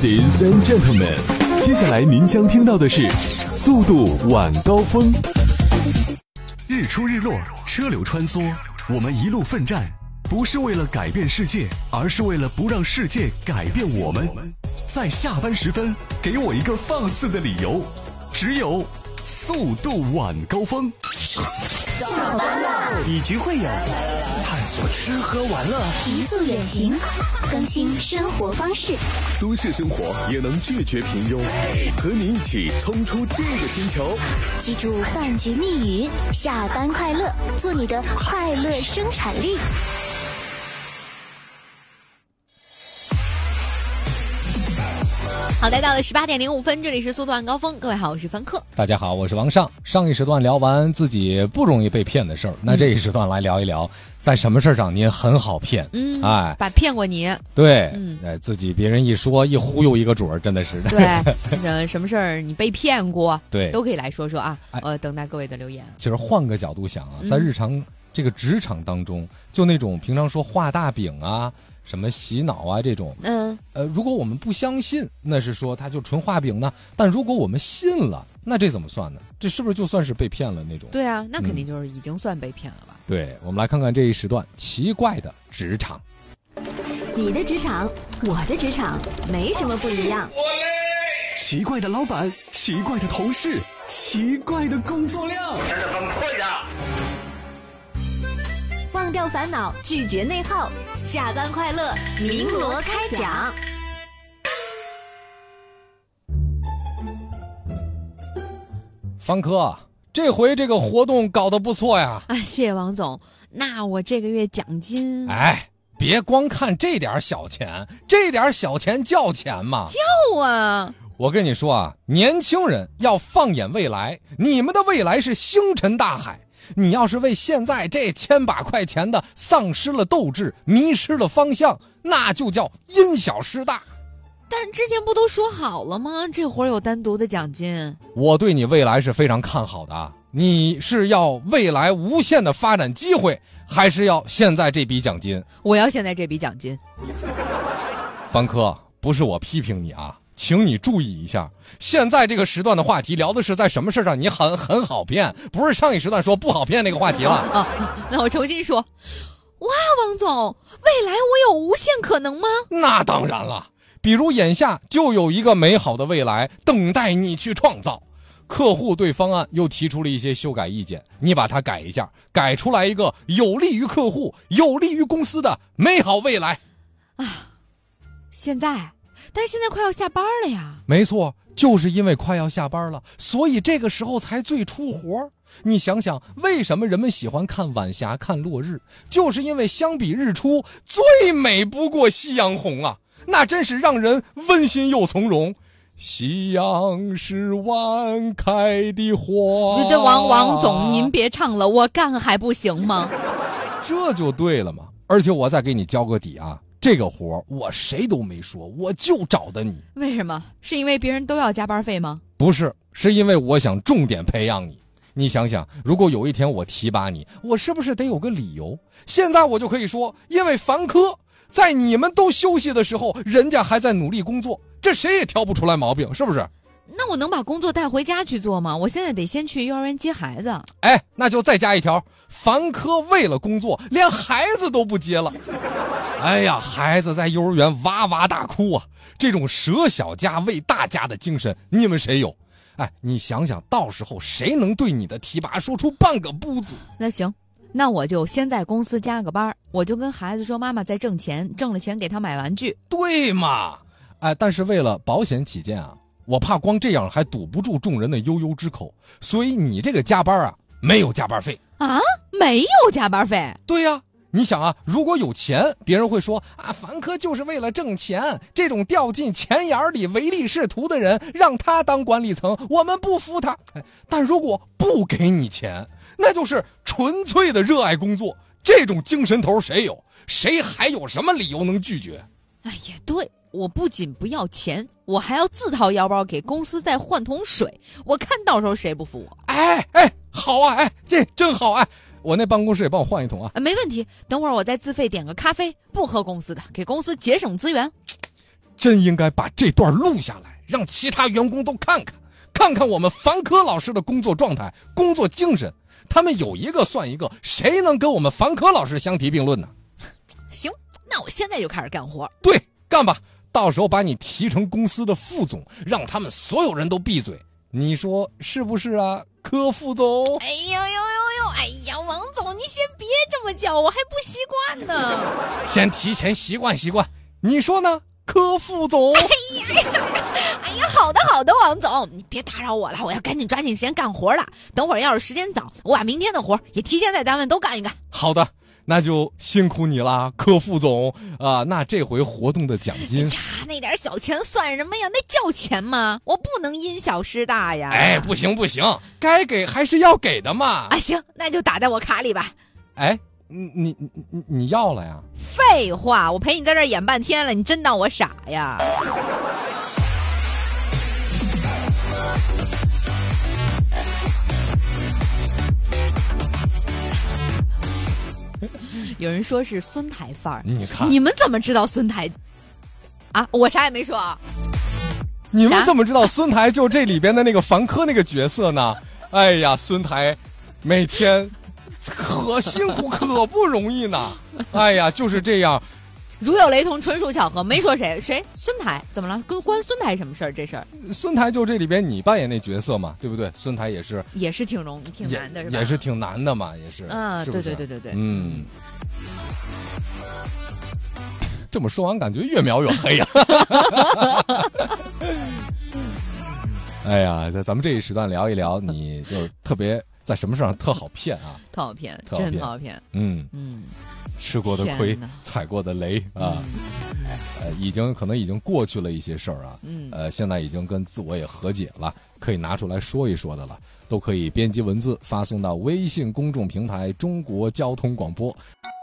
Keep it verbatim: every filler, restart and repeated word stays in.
Ladies and gentlemen， 接下来您将听到的是速度晚高峰。日出日落，车流穿梭，我们一路奋战，不是为了改变世界，而是为了不让世界改变我们。在下班时分，给我一个放肆的理由，只有速度晚高峰。 下班了， 以局会友，探索吃喝玩乐， 极速远行，更新生活方式。 都市生活也能拒绝平庸，和你一起冲出这个星球。 记住饭局密语：下班快乐，做你的快乐生产力。 好，来到了十八点零五分，这里是速度晚高峰。各位好，我是凡客。 大家好，我是王尚。上一时段聊完自己不容易被骗的事儿，那这一时段来聊一聊，在什么事儿上您很好骗？ 嗯， 哎， 把骗过你。 对， 嗯， 哎，自己别人一说一忽悠一个准儿，真的是。 对，呃，什么事儿你被骗过？ 对， 都可以来说说啊。呃，等待各位的留言。 其实换个角度想啊，在日常这个职场当中，就那种平常说画大饼啊。什么洗脑啊这种，嗯，呃，如果我们不相信，那是说他就纯画饼呢。但如果我们信了，那这怎么算呢？这是不是就算是被骗了那种？ 对啊，那肯定就是已经算被骗了吧？ 嗯、对，我们来看看这一时段奇怪的职场。 你的职场，我的职场，没什么不一样。 奇怪的老板，奇怪的同事，奇怪的工作量， 真的崩溃了。 忘掉烦恼，拒绝内耗，下班快乐，鸣锣开讲。 方科，这回这个活动搞得不错呀！ 啊，谢谢王总。那我这个月奖金…… 哎，别光看这点小钱，这点小钱叫钱吗？ 叫啊！ 我跟你说啊，年轻人要放眼未来，你们的未来是星辰大海。你要是为现在这千把块钱的丧失了斗志，迷失了方向，那就叫因小失大。 但是之前不都说好了吗？这会儿有单独的奖金。 我对你未来是非常看好的啊！你是要未来无限的发展机会，还是要现在这笔奖金？ 我要现在这笔奖金。 方科，不是我批评你啊，请你注意一下，现在这个时段的话题聊的是在什么事上你很很好骗，不是上一时段说不好骗那个话题了。 啊啊、那我重新说。哇，王总，未来我有无限可能吗？ 那当然了，比如眼下就有一个美好的未来等待你去创造。客户对方案又提出了一些修改意见，你把它改一下，改出来一个有利于客户、有利于公司的美好未来。 啊，现在。但是现在快要下班了呀。 没错，就是因为快要下班了，所以这个时候才最出活。你想想，为什么人们喜欢看晚霞、看落日？就是因为相比日出，最美不过夕阳红啊！那真是让人温馨又从容。夕阳是晚开的花。 对，王王总，您别唱了，我干还不行吗？ 这就对了嘛。而且我再给你交个底啊。这个活我谁都没说，我就找的你。 为什么？是因为别人都要加班费吗？ 不是，是因为我想重点培养你。你想想，如果有一天我提拔你，我是不是得有个理由？现在我就可以说，因为凡科在你们都休息的时候，人家还在努力工作，这谁也挑不出来毛病，是不是？ 那我能把工作带回家去做吗？我现在得先去幼儿园接孩子。 哎，那就再加一条，凡科为了工作连孩子都不接了。哎呀，孩子在幼儿园哇哇大哭啊，这种舍小家为大家的精神你们谁有？哎，你想想到时候谁能对你的提拔说出半个不字？ 那行，那我就先在公司加个班，我就跟孩子说妈妈在挣钱，挣了钱给他买玩具。 对嘛？哎，但是为了保险起见啊，我怕光这样还堵不住众人的悠悠之口，所以你这个加班啊没有加班费啊？没有加班费？ 对呀、啊。你想啊，如果有钱，别人会说啊，凡科就是为了挣钱，这种掉进钱眼里唯利是图的人，让他当管理层，我们不服他。但如果不给你钱，那就是纯粹的热爱工作，这种精神头谁有？谁还有什么理由能拒绝？ 哎呀，对，我不仅不要钱，我还要自掏腰包给公司再换桶水，我看到时候谁不服我？ 哎哎，好啊，哎，这真好哎。我那办公室也帮我换一桶啊！ 啊，没问题。等会儿我再自费点个咖啡，不喝公司的，给公司节省资源。 真应该把这段录下来，让其他员工都看看，看看我们凡科老师的工作状态、工作精神。他们有一个算一个，谁能跟我们凡科老师相提并论呢？ 行，那我现在就开始干活。 对，干吧！到时候把你提成公司的副总，让他们所有人都闭嘴。你说是不是啊，柯副总？ 哎呦呦呦呦！哎呀，王总，你先别这么叫，我还不习惯呢。 先提前习惯习惯，你说呢，柯副总？ 哎呀哎呀，好的好的，王总，你别打扰我了，我要赶紧抓紧时间干活了。等会儿要是时间早，我把明天的活也提前在单位都干一干。 好的。那就辛苦你啦，柯副总啊！那这回活动的奖金， 哎呀，那点小钱算什么呀？那叫钱吗？我不能因小失大呀！ 哎，不行不行，该给还是要给的嘛！ 啊，行，那就打在我卡里吧。 哎，你你你你要了呀？ 废话，我陪你在这儿演半天了，你真当我傻呀？有人说是孙台范儿， 你看， 你们怎么知道孙台？啊，我啥也没说啊。 你们怎么知道孙台就这里边的那个凡科那个角色呢？哎呀，孙台每天可辛苦，可不容易呢。哎呀，就是这样。 如有雷同，纯属巧合，没说谁谁孙台怎么了？跟关孙台什么事儿？这事儿， 孙台就这里边你扮演那角色嘛，对不对？孙台也是也是挺容挺难的，是吧？ 也是挺难的嘛，也是。 嗯， 是不是对对对对对， 嗯。这么说完，感觉越描越黑呀、啊！哎呀，在咱们这一时段聊一聊，你就特别在什么事上特好骗啊？ 特好骗， 特好骗真特好骗。 嗯嗯。吃过的亏，踩过的雷啊，嗯、呃，已经可能已经过去了一些事儿啊，嗯，呃，现在已经跟自我也和解了，可以拿出来说一说的了，都可以编辑文字发送到微信公众平台中国交通广播。